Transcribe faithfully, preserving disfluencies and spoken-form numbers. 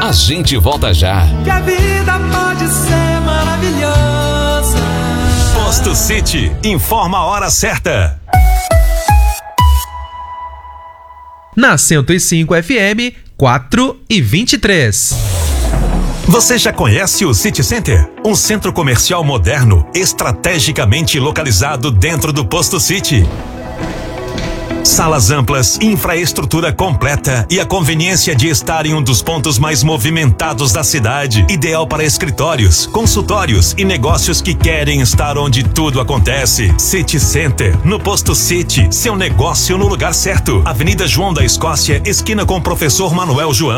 A gente volta já. Que a vida pode ser maravilhosa. Posto City, informa a hora certa. Na cento e cinco F M, quatro e vinte e três. Você já conhece o City Center? Um centro comercial moderno, estrategicamente localizado dentro do Posto City. Salas amplas, infraestrutura completa e a conveniência de estar em um dos pontos mais movimentados da cidade. Ideal para escritórios, consultórios e negócios que querem estar onde tudo acontece. City Center, no Posto City, seu negócio no lugar certo. Avenida João da Escócia, esquina com o Professor Manuel João.